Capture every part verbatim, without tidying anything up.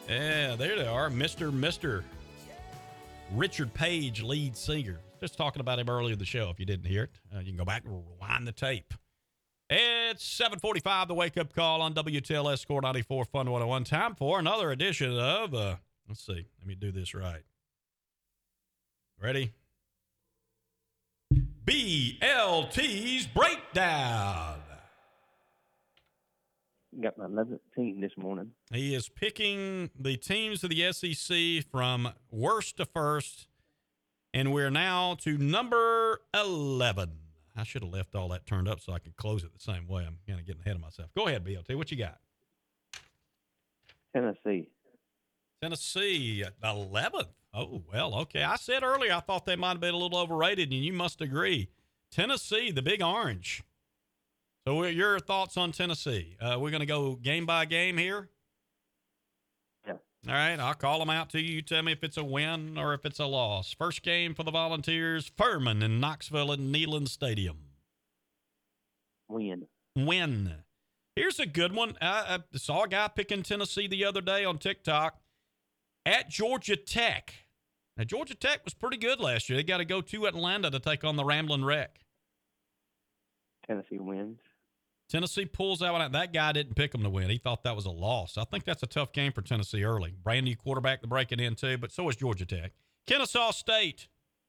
Yeah, there they are. Mister Mister Richard Page, lead singer. Just talking about him earlier in the show. If you didn't hear it, uh, you can go back and rewind the tape. It's seven forty-five, the wake-up call on W T L S Score ninety-four Fun one oh one. Time for another edition of, uh, let's see, let me do this right. Ready? B L T's Breakdown. Got my eleventh team this morning. He is picking the teams of the S E C from worst to first, and we're now to number eleven. I should have left all that turned up so I could close it the same way. I'm kind of getting ahead of myself. Go ahead, B L T. What you got? Tennessee. Tennessee, eleventh. Oh, well, okay. I said earlier I thought they might have been a little overrated, and you must agree. Tennessee, the Big Orange. So your thoughts on Tennessee? Uh, we're going to go game by game here? Yeah. All right, I'll call them out to you. You tell me if it's a win or if it's a loss. First game for the Volunteers, Furman in Knoxville at Neyland Stadium. Win. Win. Here's a good one. I, I saw a guy picking Tennessee the other day on TikTok at Georgia Tech. Now, Georgia Tech was pretty good last year. They got to go to Atlanta to take on the Ramblin' Wreck. Tennessee wins. Tennessee pulls that one out. That guy didn't pick them to win. He thought that was a loss. I think that's a tough game for Tennessee early. Brand new quarterback to break it in, too, but so is Georgia Tech. Kennesaw State.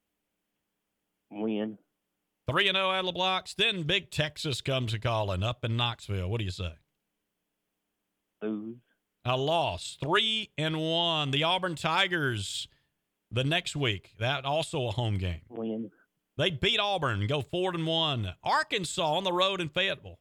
Win. three and oh out of the blocks. Then Big Texas comes a calling up in Knoxville. What do you say? Lose. A loss. three and one. The Auburn Tigers the next week. That also a home game. Win. They beat Auburn and go four and one. Arkansas on the road in Fayetteville.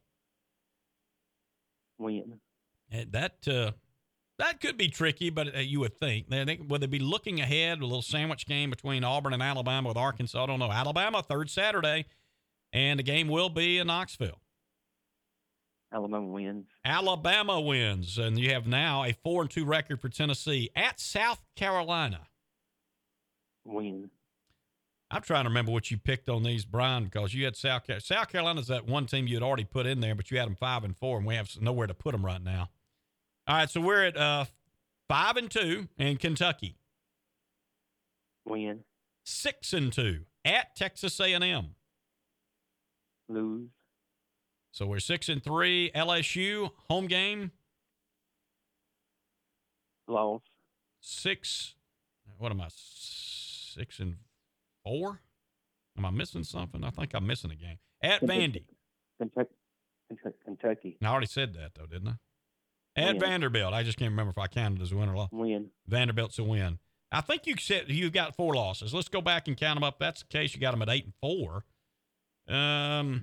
Win. And that uh, that could be tricky, but uh, you would think. They, they, would they be looking ahead with a little sandwich game between Auburn and Alabama with Arkansas? I don't know. Alabama, third Saturday, and the game will be in Knoxville. Alabama wins. Alabama wins, and you have now a four and two record for Tennessee at South Carolina. Win. I'm trying to remember what you picked on these, Brian, because you had South Carolina. South Carolina's that one team you had already put in there, but you had them five and four, and we have nowhere to put them right now. All right, so we're at uh, five and two in Kentucky. Win. Six and two at Texas A and M. Lose. So we're six and three. L S U home game. Loss. Six. What am I? Six and four? Am I missing something? I think I'm missing a game. At Vandy. Kentucky. Kentucky. I already said that, though, didn't I? At Win. Vanderbilt. I just can't remember if I counted as a win or loss. Win. Vanderbilt's a win. I think you said you got four losses. Let's go back and count them up. If that's the case, you got them at eight and four. Um.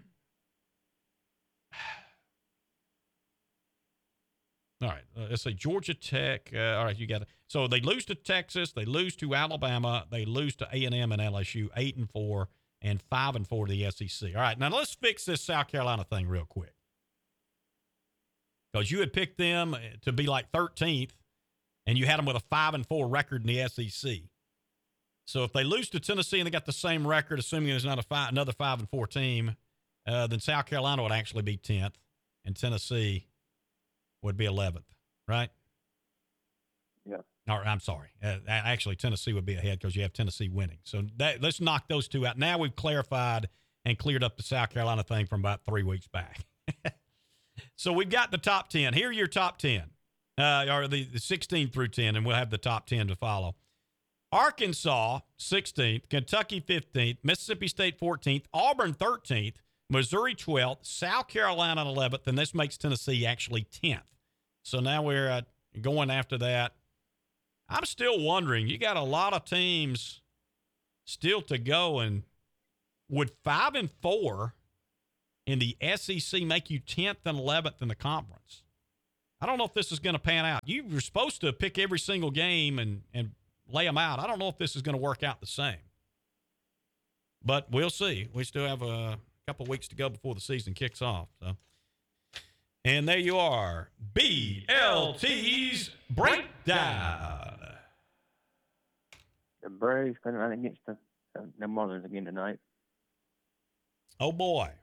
All right, uh, let's say Georgia Tech. Uh, all right, you got it. So they lose to Texas, they lose to Alabama, they lose to A and M and L S U, eight and four, and five and four to the S E C. All right, now let's fix this South Carolina thing real quick, because you had picked them to be like thirteenth, and you had them with a five and four record in the S E C. So if they lose to Tennessee and they got the same record, assuming there's not a five, another five and four team, uh, then South Carolina would actually be tenth, and Tennessee would be eleventh, right? Yeah. Or I'm sorry. Uh, actually, Tennessee would be ahead because you have Tennessee winning. So that, let's knock those two out. Now we've clarified and cleared up the South Carolina thing from about three weeks back. So we've got the top ten. Here are your top ten, uh, or the, the sixteen through ten, and we'll have the top ten to follow. Arkansas, sixteenth. Kentucky, fifteenth. Mississippi State, fourteenth. Auburn, thirteenth. Missouri, twelfth. South Carolina, eleventh. And this makes Tennessee actually tenth. So now we're uh, going after that. I'm still wondering, you got a lot of teams still to go, and would five and four in the S E C make you tenth and eleventh in the conference? I don't know if this is going to pan out. You were supposed to pick every single game and, and lay them out. I don't know if this is going to work out the same. But we'll see. We still have a couple of weeks to go before the season kicks off. So, and there you are, B L T's Breakdown. The Braves coming out against the, the, the Marlins again tonight. Oh, boy.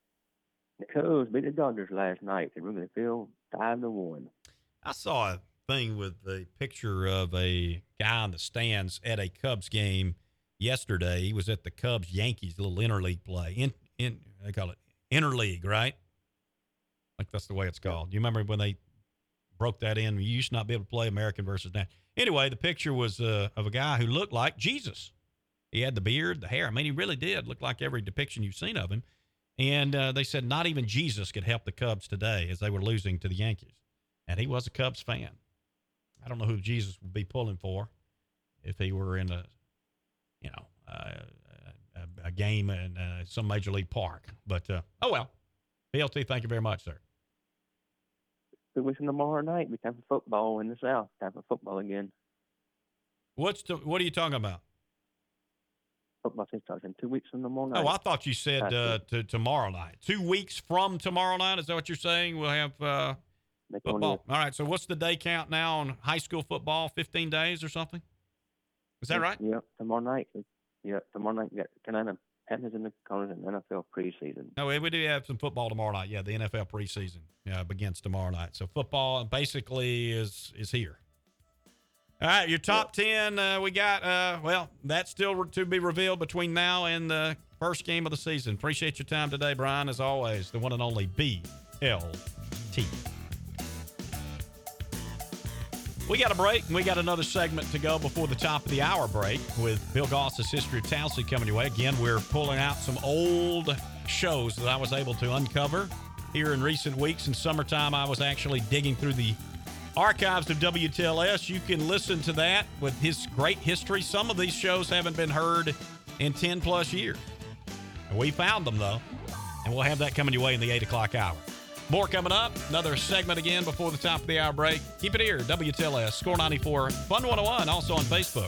The Cubs beat the Dodgers last night at Wrigley Field, five to one. I saw a thing with the picture of a guy in the stands at a Cubs game yesterday. He was at the Cubs Yankees little interleague play. In in they call it interleague, right? I think that's the way it's called. You remember when they broke that in? You used to not be able to play American versus National. Anyway, the picture was uh, of a guy who looked like Jesus. He had the beard, the hair. I mean, he really did look like every depiction you've seen of him. And uh, they said not even Jesus could help the Cubs today as they were losing to the Yankees. And he was a Cubs fan. I don't know who Jesus would be pulling for if he were in a, you know, uh, a, a game in uh, some major league park. But, uh, oh, well. B L T, thank you very much, sir. Two weeks from tomorrow night, we have football in the South. Have a football again. What's the, what are you talking about? Football season starts in two weeks from tomorrow night. Oh, I thought you said uh, to tomorrow night. Two weeks from tomorrow night? Is that what you're saying? We'll have uh, football. All right, so what's the day count now on high school football? fifteen days or something? Is that right? Yeah, tomorrow night. Yeah, tomorrow night we got Carolina Panthers in the College and N F L preseason. No, we do have some football tomorrow night. Yeah, the N F L preseason yeah, begins tomorrow night. So football basically is is here. All right, your top ten, uh, we got, uh, well, that's still to be revealed between now and the first game of the season. Appreciate your time today, Brian, as always, the one and only B L T. We got a break, and we got another segment to go before the top of the hour break with Bill Goss's History of Tallassee coming your way. Again, we're pulling out some old shows that I was able to uncover here in recent weeks. In summertime, I was actually digging through the archives of W T L S. You can listen to that with his great history. Some of these shows haven't been heard in ten plus years. We found them, though, and we'll have that coming your way in the eight o'clock hour. More coming up. Another segment again before the top of the hour break. Keep it here, W T L S, Score ninety-four, Fun one oh one, also on Facebook.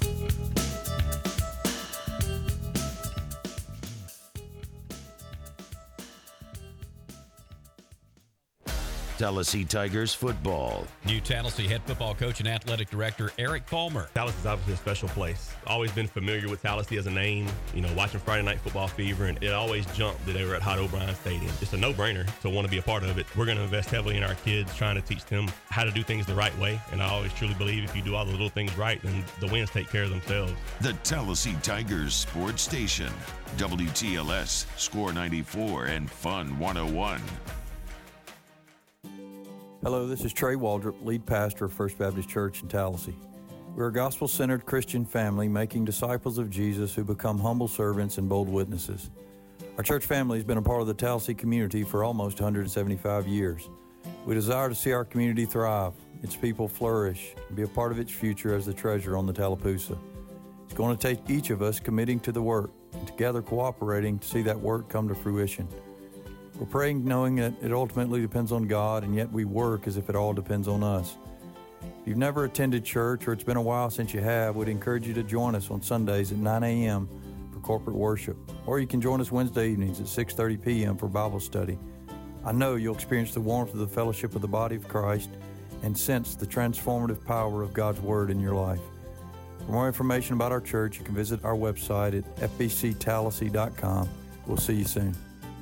Tallassee Tigers football. New Tallassee head football coach and athletic director Eric Palmer. Tallassee is obviously a special place. Always been familiar with Tallassee as a name. You know, watching Friday Night Football Fever, and it always jumped that they were at Hot O'Brien Stadium. It's a no-brainer to want to be a part of it. We're going to invest heavily in our kids, trying to teach them how to do things the right way. And I always truly believe if you do all the little things right, then the wins take care of themselves. The Tallassee Tigers Sports Station. W T L S, Score ninety-four, and Fun one oh one. Hello, this is Trey Waldrop, lead pastor of First Baptist Church in Tallassee. We're a gospel-centered Christian family making disciples of Jesus who become humble servants and bold witnesses. Our church family has been a part of the Tallassee community for almost one hundred seventy-five years. We desire to see our community thrive, its people flourish, and be a part of its future as the treasure on the Tallapoosa. It's going to take each of us committing to the work and together cooperating to see that work come to fruition. We're praying knowing that it ultimately depends on God, and yet we work as if it all depends on us. If you've never attended church or it's been a while since you have, we'd encourage you to join us on Sundays at nine a.m. for corporate worship. Or you can join us Wednesday evenings at six thirty p.m. for Bible study. I know you'll experience the warmth of the fellowship of the body of Christ and sense the transformative power of God's Word in your life. For more information about our church, you can visit our website at f b c tallassee dot com. We'll see you soon.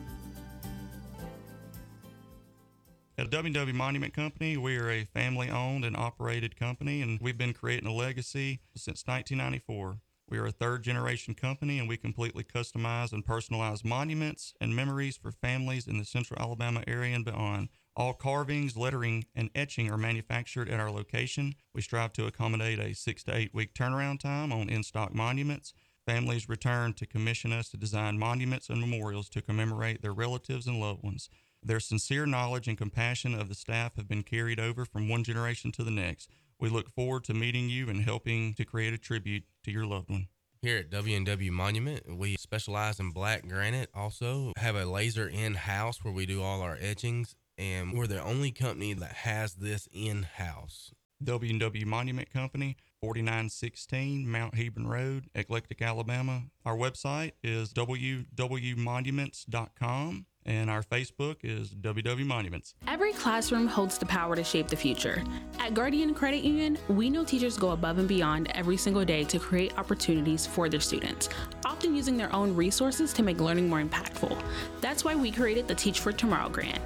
At W and W Monument Company, we are a family-owned and operated company, and we've been creating a legacy since nineteen ninety-four. We are a third-generation company, and we completely customize and personalize monuments and memories for families in the central Alabama area and beyond. All carvings, lettering, and etching are manufactured at our location. We strive to accommodate a six to eight week turnaround time on in-stock monuments. Families return to commission us to design monuments and memorials to commemorate their relatives and loved ones. Their sincere knowledge and compassion of the staff have been carried over from one generation to the next. We look forward to meeting you and helping to create a tribute to your loved one. Here at W and W Monument, we specialize in black granite. Also have a laser in-house where we do all our etchings, and we're the only company that has this in-house. W and W Monument Company, forty-nine sixteen Mount Hebron Road, Eclectic, Alabama. Our website is w w monuments dot com. And our Facebook is W W Monuments. Every classroom holds the power to shape the future. At Guardian Credit Union, we know teachers go above and beyond every single day to create opportunities for their students, often using their own resources to make learning more impactful. That's why we created the Teach for Tomorrow grant.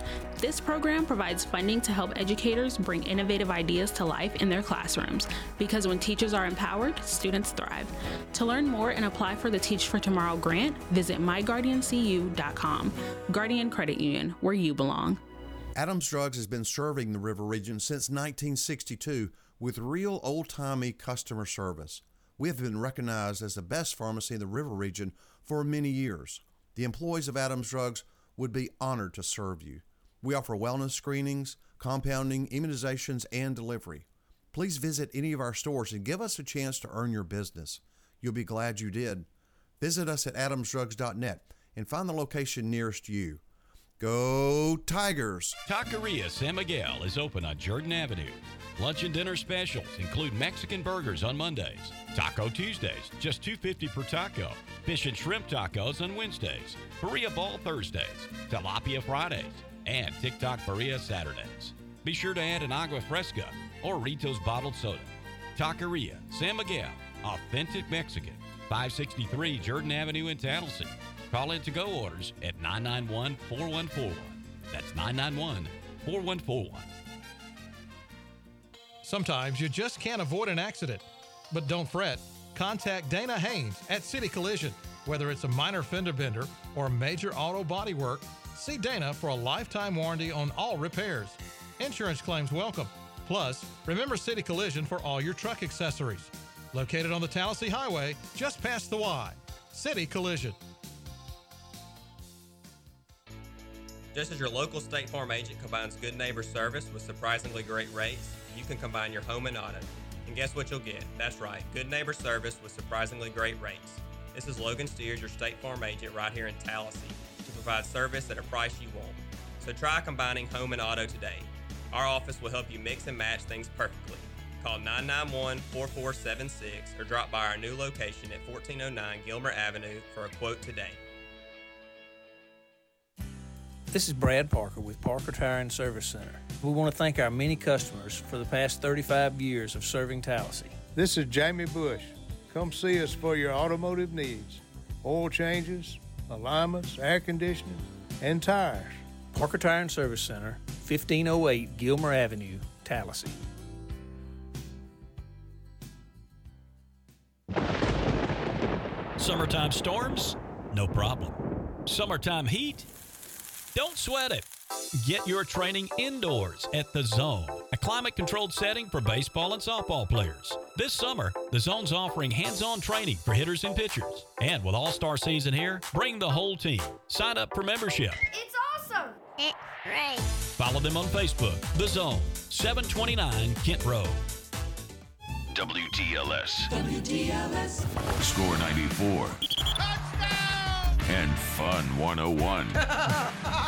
This program provides funding to help educators bring innovative ideas to life in their classrooms, because when teachers are empowered, students thrive. To learn more and apply for the Teach for Tomorrow grant, visit my guardian c u dot com. Guardian Credit Union, where you belong. Adams Drugs has been serving the River Region since nineteen sixty-two with real old-timey customer service. We have been recognized as the best pharmacy in the River Region for many years. The employees of Adams Drugs would be honored to serve you. We offer wellness screenings, compounding, immunizations, and delivery. Please visit any of our stores and give us a chance to earn your business. You'll be glad you did. Visit us at adams drugs dot net and find the location nearest you. Go Tigers! Taqueria San Miguel is open on Jordan Avenue. Lunch and dinner specials include Mexican burgers on Mondays, Taco Tuesdays, just two dollars and fifty cents per taco, fish and shrimp tacos on Wednesdays, Burrilla Ball Thursdays, Tilapia Fridays, and TikTok Burrilla Saturdays. Be sure to add an agua fresca or Rito's bottled soda. Taqueria San Miguel, authentic Mexican, five sixty-three Jordan Avenue in Tallahassee. Call in to-go orders at nine nine one, four one four one. That's nine nine one, four one four one. Sometimes you just can't avoid an accident. But don't fret. Contact Dana Haynes at City Collision. Whether it's a minor fender bender or major auto body work, see Dana for a lifetime warranty on all repairs. Insurance claims welcome. Plus, remember City Collision for all your truck accessories. Located on the Tallahassee Highway, just past the Y. City Collision. Just as your local State Farm agent combines good neighbor service with surprisingly great rates, you can combine your home and auto. And guess what you'll get? That's right, good neighbor service with surprisingly great rates. This is Logan Steers, your State Farm agent right here in Tallahassee, to provide service at a price you want. So try combining home and auto today. Our office will help you mix and match things perfectly. Call nine nine one, four four seven six or drop by our new location at fourteen oh nine Gilmer Avenue for a quote today. This is Brad Parker with Parker Tire and Service Center. We want to thank our many customers for the past thirty-five years of serving Tallahassee. This is Jamie Bush. Come see us for your automotive needs. Oil changes, alignments, air conditioning, and tires. Parker Tire and Service Center, fifteen oh eight Gilmer Avenue, Tallahassee. Summertime storms? No problem. Summertime heat? Don't sweat it. Get your training indoors at The Zone, a climate-controlled setting for baseball and softball players. This summer, The Zone's offering hands-on training for hitters and pitchers. And with All-Star season here, bring the whole team. Sign up for membership. It's awesome! It's great. Follow them on Facebook. The Zone, seven twenty-nine Kent Road. W T L S. W T L S. Score ninety-four. Touchdown! And Fun one oh one.